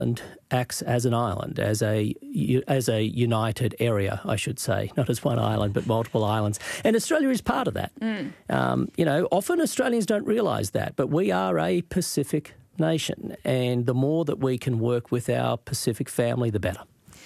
acts as an island, as a united area, I should say, not as one island but multiple islands. And Australia is part of that. Often Australians don't realise that, but we are a Pacific nation, and the more that we can work with our Pacific family, the better.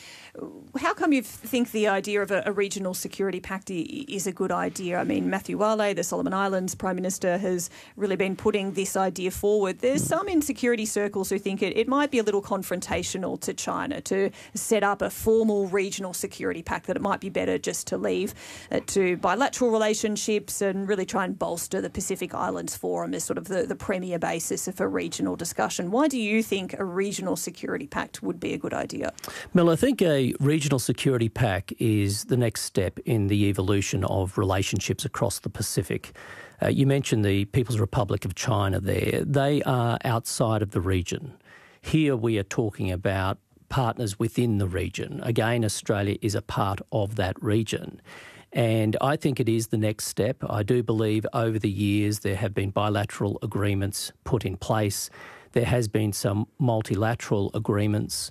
How come you think the idea of a regional security pact is a good idea? I mean, Matthew Wale, the Solomon Islands Prime Minister, has really been putting this idea forward. There's some in security circles who think it might be a little confrontational to China to set up a formal regional security pact, that it might be better just to leave to bilateral relationships and really try and bolster the Pacific Islands Forum as sort of the premier basis of a regional discussion. Why do you think a regional security pact would be a good idea? Mel, I think a regional security pact is the next step in the evolution of relationships across the Pacific. You mentioned the People's Republic of China there. They are outside of the region. Here we are talking about partners within the region. Again, Australia is a part of that region. And I think it is the next step. I do believe over the years there have been bilateral agreements put in place. There has been some multilateral agreements.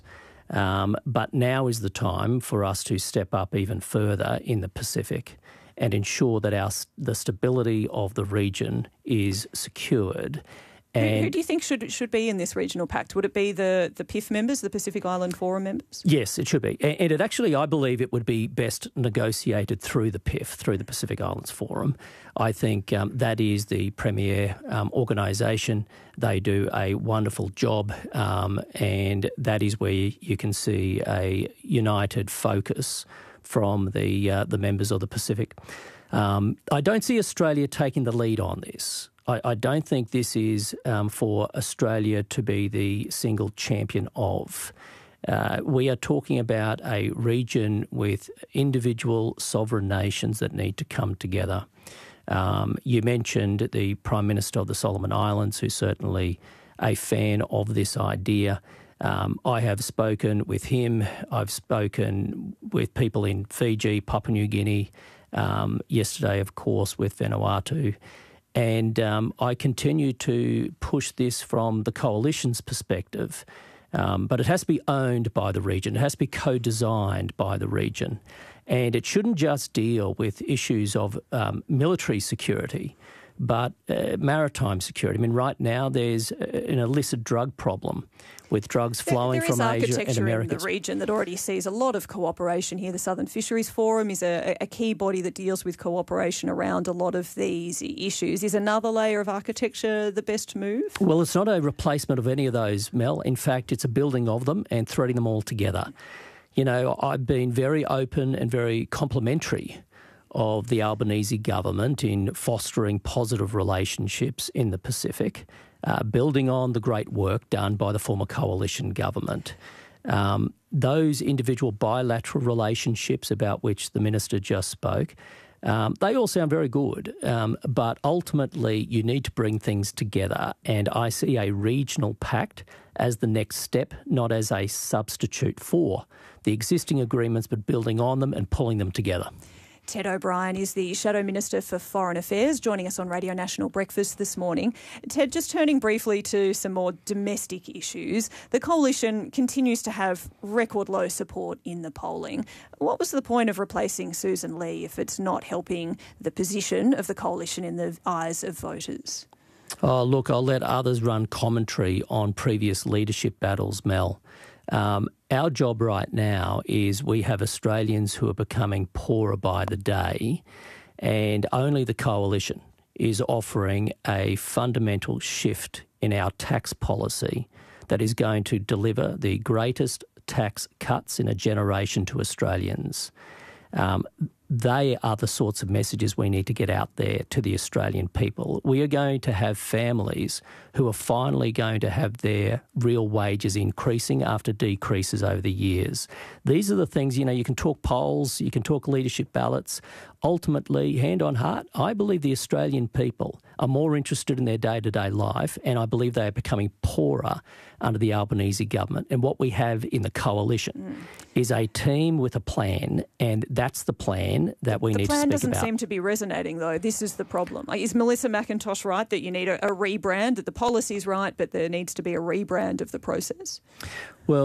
But now is the time for us to step up even further in the Pacific and ensure that the stability of the region is secured. And who do you think should be in this regional pact? Would it be the PIF members, the Pacific Island Forum members? Yes, it should be. And it actually, I believe it would be best negotiated through the PIF, through the Pacific Islands Forum. I think that is the premier organisation. They do a wonderful job, and that is where you can see a united focus from the members of the Pacific. I don't see Australia taking the lead on this. I don't think this is for Australia to be the single champion of. We are talking about a region with individual sovereign nations that need to come together. You mentioned the Prime Minister of the Solomon Islands, who's certainly a fan of this idea. I have spoken with him. I've spoken with people in Fiji, Papua New Guinea, yesterday, of course, with Vanuatu. And I continue to push this from the coalition's perspective. But it has to be owned by the region. It has to be co-designed by the region. And it shouldn't just deal with issues of military security, but maritime security. I mean, right now there's an illicit drug problem with drugs flowing from Asia and America. There is architecture in the region that already sees a lot of cooperation here. The Southern Fisheries Forum is a key body that deals with cooperation around a lot of these issues. Is another layer of architecture the best move? Well, it's not a replacement of any of those, Mel. In fact, it's a building of them and threading them all together. You know, I've been very open and very complimentary of the Albanese government in fostering positive relationships in the Pacific, building on the great work done by the former coalition government. Those individual bilateral relationships about which the Minister just spoke, they all sound very good, but ultimately you need to bring things together, and I see a regional pact as the next step, not as a substitute for the existing agreements, but building on them and pulling them together. Ted O'Brien is the Shadow Minister for Foreign Affairs, joining us on Radio National Breakfast this morning. Ted, just turning briefly to some more domestic issues, the Coalition continues to have record low support in the polling. What was the point of replacing Susan Lee if it's not helping the position of the Coalition in the eyes of voters? Oh, look, I'll let others run commentary on previous leadership battles, Mel. Our job right now is we have Australians who are becoming poorer by the day, and only the Coalition is offering a fundamental shift in our tax policy that is going to deliver the greatest tax cuts in a generation to Australians. They are the sorts of messages we need to get out there to the Australian people. We are going to have families who are finally going to have their real wages increasing after decreases over the years. These are the things, you know, you can talk polls, you can talk leadership ballots. Ultimately, hand on heart, I believe the Australian people are more interested in their day-to-day life, and I believe they are becoming poorer under the Albanese government. And what we have in the Coalition is a team with a plan, and that's the plan. plan that we need to speak about. The plan doesn't seem to be resonating, though. This is the problem. Is Melissa McIntosh right that you need a rebrand, that the policy's right, but there needs to be a rebrand of the process? Well,